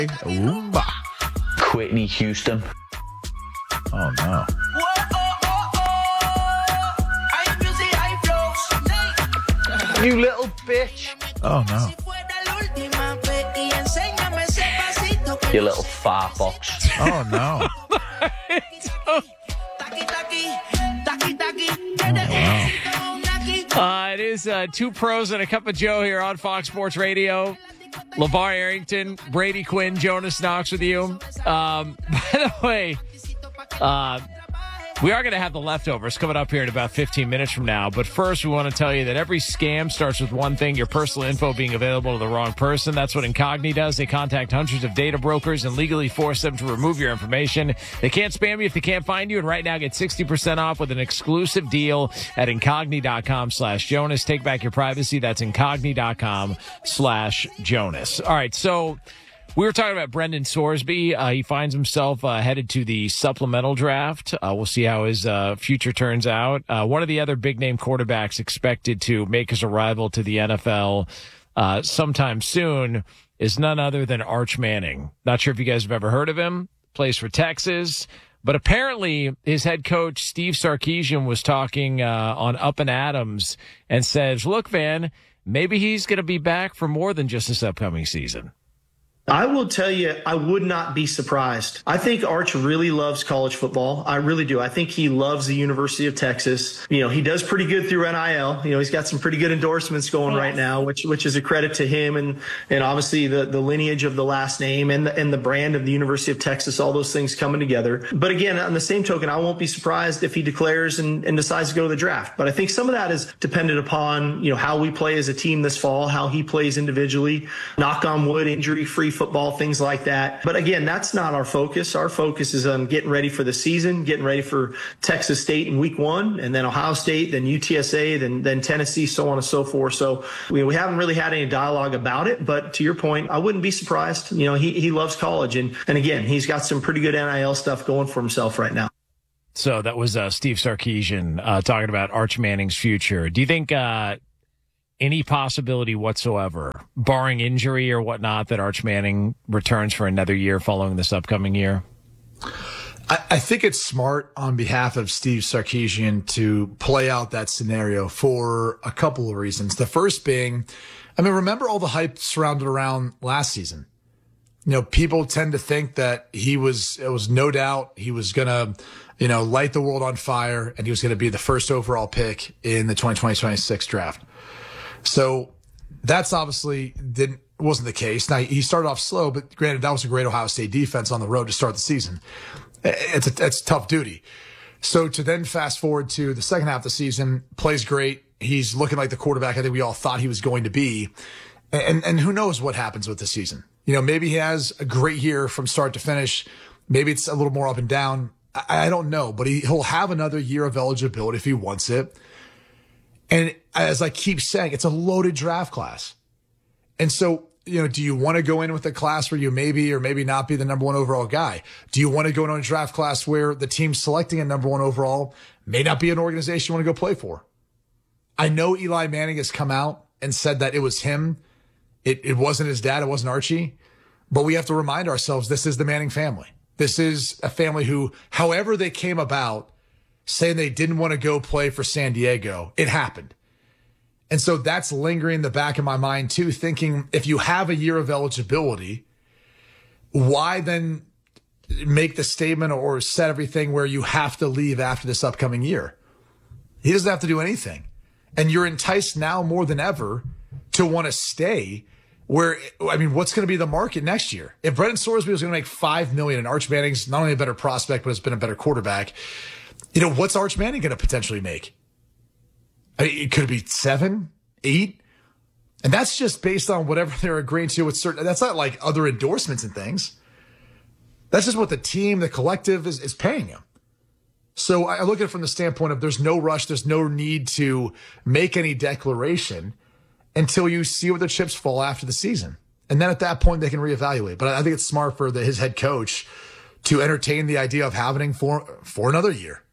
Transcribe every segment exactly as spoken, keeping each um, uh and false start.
Oomba. Whitney Houston. Oh, no. You little bitch. Oh, no. You little fart box. Oh, no. Oh, wow. Uh, it is uh, two pros and a cup of Joe here on Fox Sports Radio. LeVar Arrington, Brady Quinn, Jonas Knox with you. Um, by the way, uh, we are going to have the leftovers coming up here in about fifteen minutes from now. But first, we want to tell you that every scam starts with one thing: your personal info being available to the wrong person. That's what Incogni does. They contact hundreds of data brokers and legally force them to remove your information. They can't spam you if they can't find you. And right now, get sixty percent off with an exclusive deal at Incogni.com slash Jonas. Take back your privacy. That's Incogni.com slash Jonas. All right, so we were talking about Brendan Sorsby. Uh, he finds himself uh, headed to the supplemental draft. Uh, we'll see how his uh, future turns out. Uh, one of the other big-name quarterbacks expected to make his arrival to the N F L uh, sometime soon is none other than Arch Manning. Not sure if you guys have ever heard of him. Plays for Texas. But apparently his head coach, Steve Sarkisian, was talking uh, on Up and Adams and says, look, Van, maybe he's going to be back for more than just this upcoming season. I will tell you, I would not be surprised. I think Arch really loves college football. I really do. I think he loves the University of Texas. You know, he does pretty good through N I L. You know, he's got some pretty good endorsements going right now, which which is a credit to him and and obviously the, the lineage of the last name and the, and the brand of the University of Texas, all those things coming together. But again, on the same token, I won't be surprised if he declares and, and decides to go to the draft. But I think some of that is dependent upon, you know, how we play as a team this fall, how he plays individually, knock on wood, injury-free football, things like that. But again, that's not our focus. Our focus is on getting ready for the season, getting ready for Texas State in week one, and then Ohio State, then U T S A, then then Tennessee, so on and so forth. So we, we haven't really had any dialogue about it. But to your point, I wouldn't be surprised. You know, he, he loves college. And, and again, he's got some pretty good N I L stuff going for himself right now. So that was uh, Steve Sarkisian uh, talking about Arch Manning's future. Do you think uh, any possibility whatsoever, barring injury or whatnot, that Arch Manning returns for another year following this upcoming year? I, I think it's smart on behalf of Steve Sarkisian to play out that scenario for a couple of reasons. The first being, I mean, remember all the hype surrounded around last season. You know, people tend to think that he was, it was no doubt he was going to, you know, light the world on fire and he was going to be the first overall pick in the twenty twenty-six draft. So that's obviously didn't wasn't the case. Now, he started off slow, but granted, that was a great Ohio State defense on the road to start the season. It's a, it's tough duty. So to then fast forward to the second half of the season, plays great. He's looking like the quarterback I think we all thought he was going to be. And, and who knows what happens with the season. You know, maybe he has a great year from start to finish. Maybe it's a little more up and down. I, I don't know, but he, he'll have another year of eligibility if he wants it. And as I keep saying, it's a loaded draft class. And so, you know, do you want to go in with a class where you maybe or maybe not be the number one overall guy? Do you want to go into a draft class where the team selecting a number one overall may not be an organization you want to go play for? I know Eli Manning has come out and said that it was him. It, it wasn't his dad. It wasn't Archie. But we have to remind ourselves this is the Manning family. This is a family who, however they came about, saying they didn't want to go play for San Diego, it happened. And so that's lingering in the back of my mind too, thinking if you have a year of eligibility, why then make the statement or set everything where you have to leave after this upcoming year? He doesn't have to do anything. And you're enticed now more than ever to want to stay where, I mean, what's going to be the market next year? If Brendan Sorsby was going to make five million dollars and Arch Manning's not only a better prospect, but has been a better quarterback, you know, what's Arch Manning going to potentially make? I mean, it could be seven, eight. And that's just based on whatever they're agreeing to with certain, that's not like other endorsements and things. That's just what the team, the collective is, is paying him. So I look at it from the standpoint of there's no rush. There's no need to make any declaration until you see where the chips fall after the season. And then at that point, they can reevaluate. But I think it's smart for the, his head coach to entertain the idea of having him for, for another year.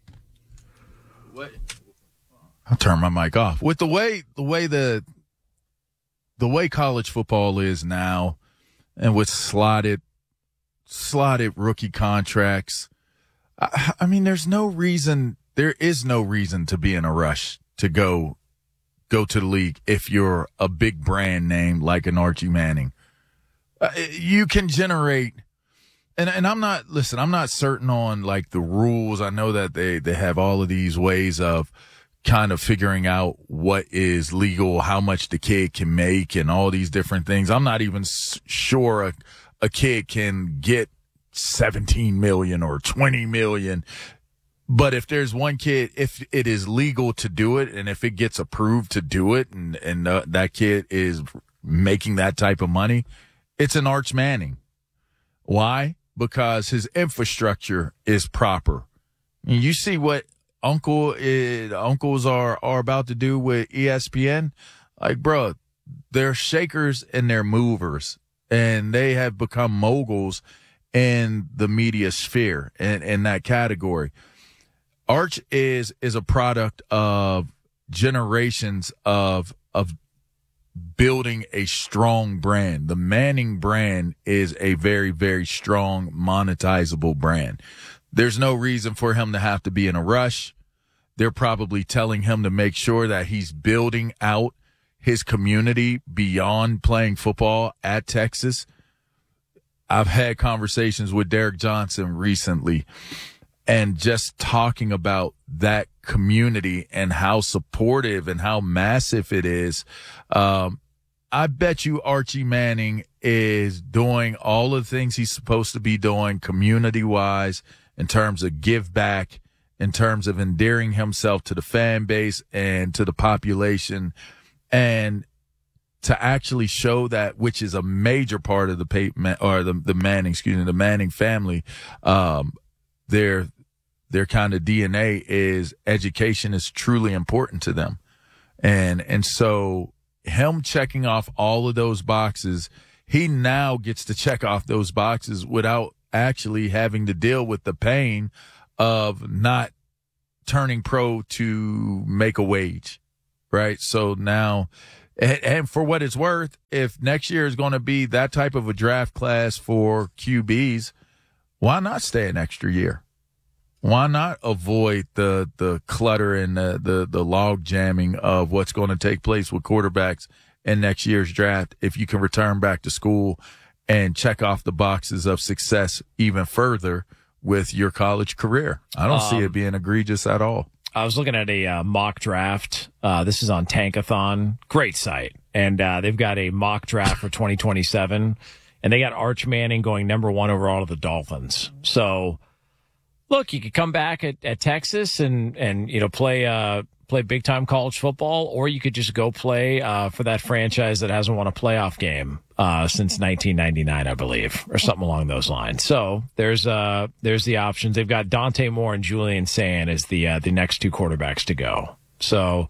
What? I'll turn my mic off. With the way the way the the way college football is now, and with slotted, slotted rookie contracts. I, I mean, there's no reason, there is no reason to be in a rush to go, go to the league if you're a big brand name like an Archie Manning. Uh, you can generate, and and I'm not, listen, I'm not certain on like the rules. I know that they, they have all of these ways of kind of figuring out what is legal, how much the kid can make, and all these different things. I'm not even s- sure a, a kid can get seventeen million or twenty million. But if there's one kid, if it is legal to do it, and if it gets approved to do it, and, and uh, that kid is making that type of money, it's an Arch Manning. Why? Because his infrastructure is proper. And you see what Uncle is, uncles are, are about to do with E S P N. Like, bro, they're shakers and they're movers, and they have become moguls in the media sphere and in that category. Arch is is a product of generations of of building a strong brand. The Manning brand is a very, very strong monetizable brand. There's no reason for him to have to be in a rush. They're probably telling him to make sure that he's building out his community beyond playing football at Texas. I've had conversations with Derek Johnson recently, and just talking about that community and how supportive and how massive it is. Um, I bet you Archie Manning is doing all of the things he's supposed to be doing community-wise, in terms of give back, in terms of endearing himself to the fan base and to the population, and to actually show that, which is a major part of the pay, or the, the Manning, excuse me, the Manning family. Um, their, their kind of D N A is education is truly important to them. And, and so him checking off all of those boxes, he now gets to check off those boxes without actually having to deal with the pain of not turning pro to make a wage, right? So now, and, and for what it's worth, if next year is going to be that type of a draft class for Q Bs, why not stay an extra year? Why not avoid the the clutter and the the, the log jamming of what's going to take place with quarterbacks in next year's draft if you can return back to school and check off the boxes of success even further with your college career? I don't um, see it being egregious at all. I was looking at a uh, mock draft. Uh, this is on Tankathon. Great site. And uh, they've got a mock draft for twenty twenty-seven. And they got Arch Manning going number one overall to the Dolphins. So, look, you could come back at, at Texas and, and you know play uh, play big-time college football, or you could just go play uh, for that franchise that hasn't won a playoff game uh, since nineteen ninety-nine, I believe, or something along those lines. So there's uh, there's the options. They've got Dante Moore and Julian Sand as the uh, the next two quarterbacks to go. So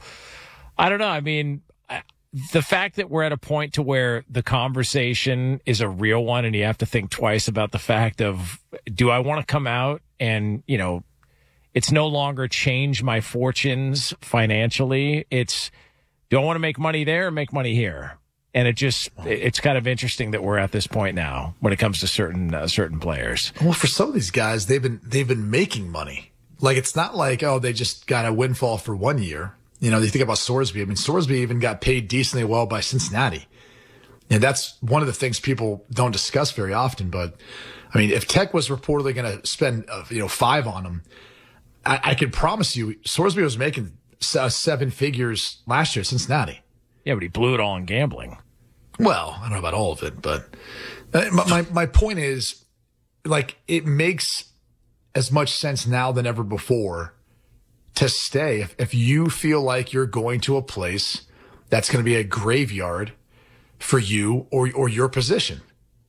I don't know. I mean, the fact that we're at a point to where the conversation is a real one, and you have to think twice about the fact of, do I want to come out and, you know, it's no longer change my fortunes financially. It's, do I want to make money there or make money here? And it just, it's kind of interesting that we're at this point now when it comes to certain, uh, certain players. Well, for some of these guys, they've been, they've been making money. Like, it's not like, oh, they just got a windfall for one year. You know, you think about Sorsby. I mean, Sorsby even got paid decently well by Cincinnati. And that's one of the things people don't discuss very often. But I mean, if Tech was reportedly going to spend, uh, you know, five on him, I, I can promise you, Sorsby was making uh, seven figures last year at Cincinnati. Yeah, but he blew it all in gambling. Well, I don't know about all of it, but uh, my my point is, like, it makes as much sense now than ever before to stay. If, if you feel like you're going to a place that's going to be a graveyard for you or or your position,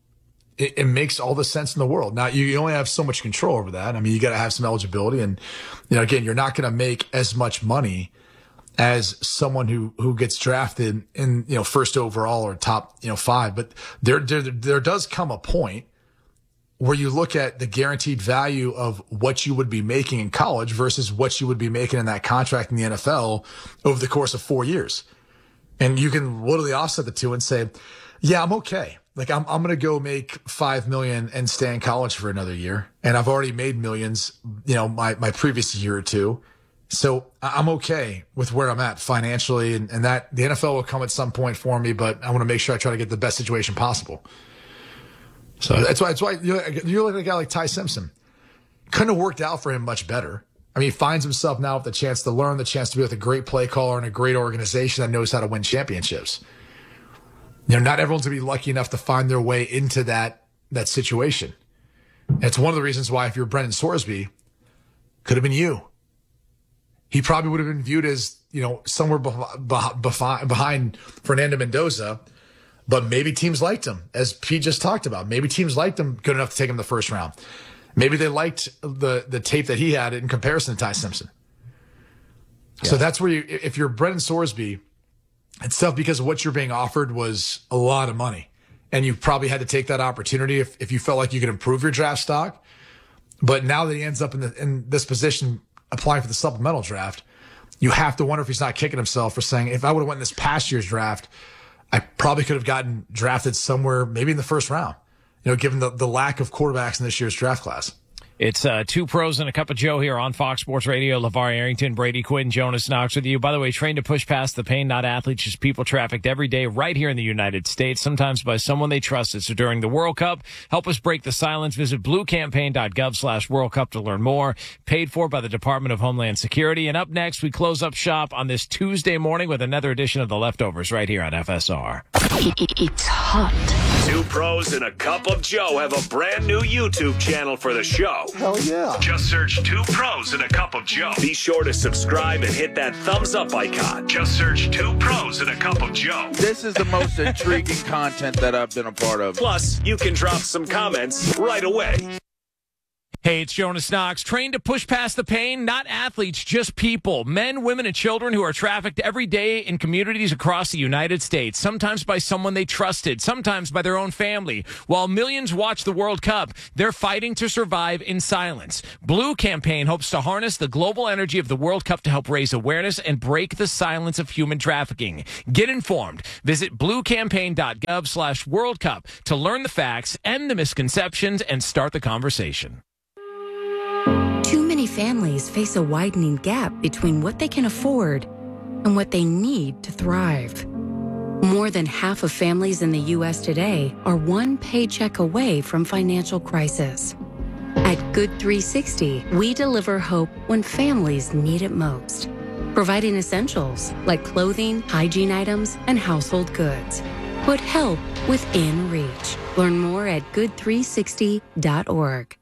it, it makes all the sense in the world. Now, you, you only have so much control over that. I mean, you got to have some eligibility, and you know, again, you're not going to make as much money as someone who, who gets drafted in, you know, first overall or top, you know, five. But there, there, there does come a point where you look at the guaranteed value of what you would be making in college versus what you would be making in that contract in the N F L over the course of four years. And you can literally offset the two and say, yeah, I'm okay. Like I'm, I'm going to go make five million and stay in college for another year. And I've already made millions, you know, my, my previous year or two. So I'm okay with where I'm at financially, and, and that the N F L will come at some point for me, but I want to make sure I try to get the best situation possible. So that's why, that's why you you look at a guy like Ty Simpson. Couldn't have worked out for him much better. I mean, he finds himself now with the chance to learn, the chance to be with a great play caller and a great organization that knows how to win championships. You know, not everyone's going to be lucky enough to find their way into that that situation. And it's one of the reasons why, if you're Brendan Sorsby, could have been you. He probably would have been viewed as, you know, somewhere behind, behind Fernando Mendoza, but maybe teams liked him, as Pete just talked about. Maybe teams liked him good enough to take him the first round. Maybe they liked the the tape that he had in comparison to Ty Simpson. Yeah. So that's where you, if you're Brendan Sorsby, it's tough because what you're being offered was a lot of money, and you probably had to take that opportunity if, if you felt like you could improve your draft stock. But now that he ends up in the, in this position applying for the supplemental draft, you have to wonder if he's not kicking himself for saying, if I would have went in this past year's draft, I probably could have gotten drafted somewhere, maybe in the first round, you know, given the, the lack of quarterbacks in this year's draft class. It's uh, Two Pros and a Cup of Joe here on Fox Sports Radio. LeVar Arrington, Brady Quinn, Jonas Knox with you. By the way, trained to push past the pain, not athletes, just people trafficked every day right here in the United States, sometimes by someone they trusted. So during the World Cup, help us break the silence. Visit bluecampaign.gov slash World Cup to learn more. Paid for by the Department of Homeland Security. And up next, we close up shop on this Tuesday morning with another edition of The Leftovers right here on F S R. It's hot. Two Pros and a Cup of Joe have a brand new YouTube channel for the show. Hell yeah. Just search Two Pros and a Cup of Joe. Be sure to subscribe and hit that thumbs up icon. Just search Two Pros and a Cup of Joe. This is the most intriguing content that I've been a part of. Plus, you can drop some comments right away. Hey, it's Jonas Knox. Trained to push past the pain, not athletes, just people. Men, women, and children who are trafficked every day in communities across the United States, sometimes by someone they trusted, sometimes by their own family. While millions watch the World Cup, they're fighting to survive in silence. Blue Campaign hopes to harness the global energy of the World Cup to help raise awareness and break the silence of human trafficking. Get informed. Visit bluecampaign.gov slash World Cup to learn the facts, end the misconceptions, and start the conversation. Too many families face a widening gap between what they can afford and what they need to thrive. More than half of families in the U S today are one paycheck away from financial crisis. At Good three sixty, we deliver hope when families need it most, providing essentials like clothing, hygiene items, and household goods. Put help within reach. Learn more at good three sixty dot org.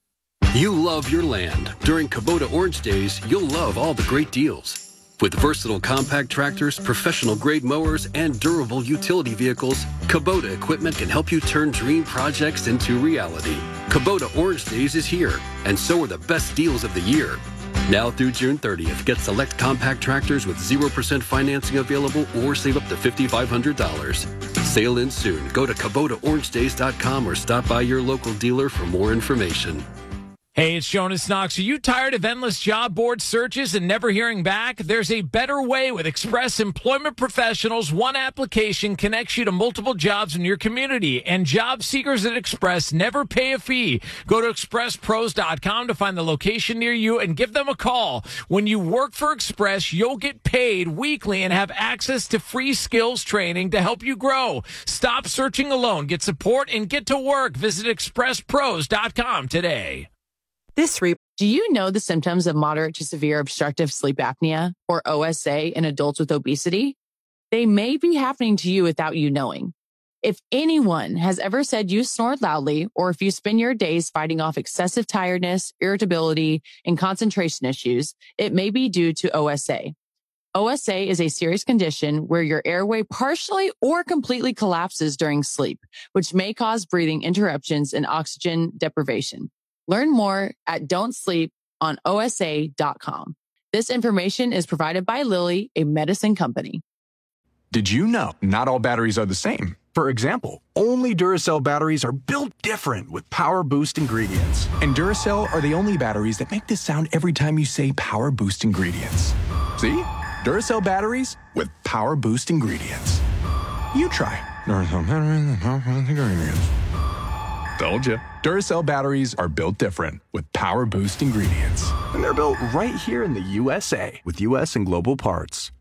You love your land. During Kubota Orange Days, you'll love all the great deals. With versatile compact tractors, professional-grade mowers, and durable utility vehicles, Kubota equipment can help you turn dream projects into reality. Kubota Orange Days is here, and so are the best deals of the year. Now through June thirtieth, get select compact tractors with zero percent financing available or save up to five thousand five hundred dollars. Sale ends soon. Go to Kubota Orange Days dot com or stop by your local dealer for more information. Hey, it's Jonas Knox. Are you tired of endless job board searches and never hearing back? There's a better way with Express Employment Professionals. One application connects you to multiple jobs in your community, and job seekers at Express never pay a fee. Go to express pros dot com to find the location near you and give them a call. When you work for Express, you'll get paid weekly and have access to free skills training to help you grow. Stop searching alone. Get support and get to work. Visit express pros dot com today. This re- Do you know the symptoms of moderate to severe obstructive sleep apnea, or O S A, in adults with obesity? They may be happening to you without you knowing. If anyone has ever said you snored loudly, or if you spend your days fighting off excessive tiredness, irritability, and concentration issues, it may be due to O S A. O S A is a serious condition where your airway partially or completely collapses during sleep, which may cause breathing interruptions and oxygen deprivation. Learn more at don't sleep on O S A dot com. This information is provided by Lilly, a medicine company. Did you know not all batteries are the same? For example, only Duracell batteries are built different with Power Boost ingredients. And Duracell are the only batteries that make this sound every time you say Power Boost ingredients. See? Duracell batteries with Power Boost ingredients. You try. Duracell batteries are power boost ingredients. Told ya. Duracell batteries are built different with power boost ingredients. And they're built right here in the U S A with U S and global parts.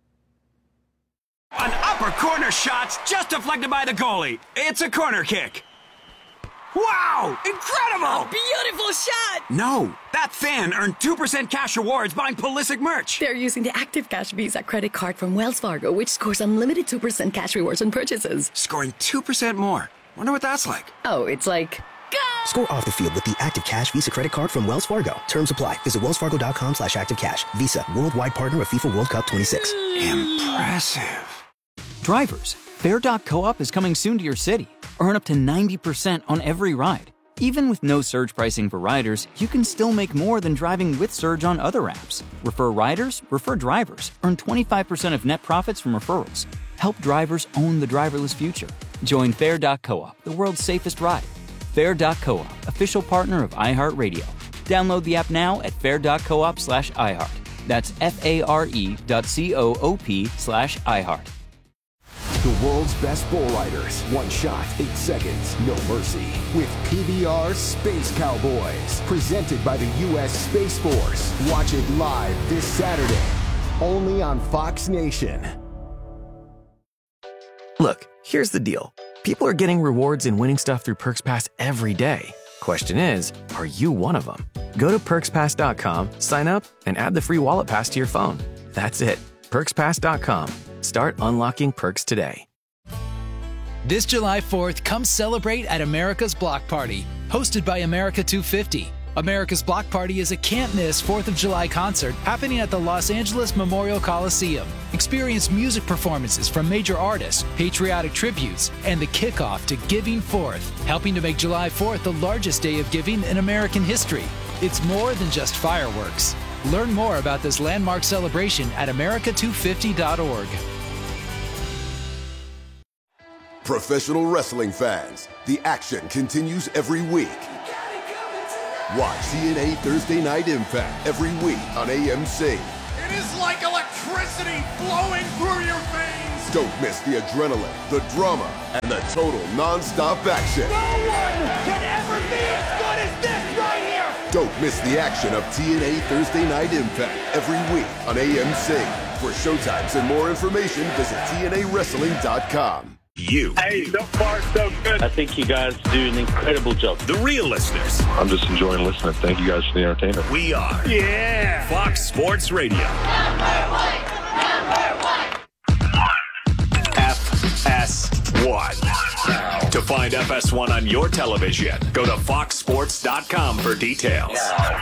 An upper corner shot's just deflected by the goalie. It's a corner kick. Wow! Incredible! A beautiful shot! No, that fan earned two percent cash rewards buying Pulisic merch. They're using the Active Cash Visa credit card from Wells Fargo, which scores unlimited two percent cash rewards on purchases. Scoring two percent more. Wonder what that's like. Oh, it's like... Go! Score off the field with the Active Cash Visa credit card from Wells Fargo. Terms apply. Visit wellsfargo.com slash active cash. Visa, worldwide partner of FIFA World Cup twenty-six. Impressive. Drivers, Fair dot co-op is coming soon to your city. Earn up to ninety percent on every ride. Even with no surge pricing for riders, you can still make more than driving with Surge on other apps. Refer riders, refer drivers. Earn twenty-five percent of net profits from referrals. Help drivers own the driverless future. Join Fair dot co-op, the world's safest ride. Fair dot co-op, official partner of iHeartRadio. Download the app now at fair.coop slash iHeart. That's F-A-R-E dot C-O-O-P slash iHeart. The world's best bull riders. One shot, eight seconds, no mercy. With P B R Space Cowboys. Presented by the U S Space Force. Watch it live this Saturday. Only on Fox Nation. Look, here's the deal. People are getting rewards and winning stuff through Perks Pass every day. Question is, are you one of them? Go to perks pass dot com, sign up, and add the free wallet pass to your phone. That's it. perks pass dot com. Start unlocking perks today. This July fourth, come celebrate at America's Block Party, hosted by America two fifty. America's Block Party is a can't-miss fourth of July concert happening at the Los Angeles Memorial Coliseum. Experience music performances from major artists, patriotic tributes, and the kickoff to Giving Fourth, helping to make July fourth the largest day of giving in American history. It's more than just fireworks. Learn more about this landmark celebration at america two fifty dot org. Professional wrestling fans, the action continues every week. Watch T N A Thursday Night Impact every week on A M C. It is like electricity flowing through your veins. Don't miss the adrenaline, the drama, and the total non-stop action. No one can ever be as good as this right here. Don't miss the action of T N A Thursday Night Impact every week on A M C. For showtimes and more information, visit T N A wrestling dot com. You. Hey, so far so good. I think you guys do an incredible job. The real listeners. I'm just enjoying listening. Thank you guys for the entertainment. We are. Yeah. Fox Sports Radio. Number one. Number one. F S one. To find F S one on your television, go to fox sports dot com for details.